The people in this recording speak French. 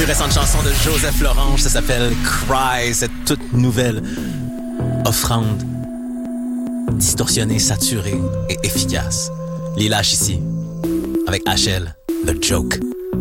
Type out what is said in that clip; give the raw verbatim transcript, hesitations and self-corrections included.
plus récente chanson de Joseph Lorange, ça s'appelle Cry, cette toute nouvelle offrande distorsionnée, saturée et efficace. Les lâches ici, avec H L, The Joke.